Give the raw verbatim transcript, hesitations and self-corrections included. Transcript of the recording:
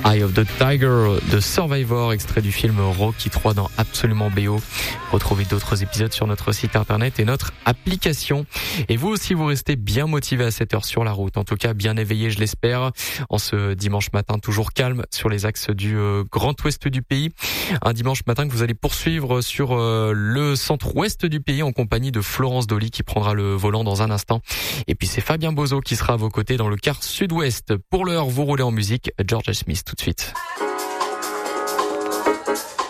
Eye of the Tiger de Survivor, extrait du film Rocky trois dans Absolument B O. Retrouvez d'autres épisodes sur notre site internet et notre application. Et vous aussi, vous restez bien motivé à cette heure sur la route. En tout cas, bien éveillé, je l'espère. En ce dimanche matin, toujours calme sur les axes du euh, Grand Ouest du pays. Un dimanche matin que vous allez poursuivre sur euh, le centre-ouest du pays en compagnie de Florence Dolly qui prendra le volant dans un instant. Et puis c'est Fabien Bozo qui sera à vos côtés dans le quart sud-ouest. Pour l'heure, vous roulez en musique. George Smith tout de suite.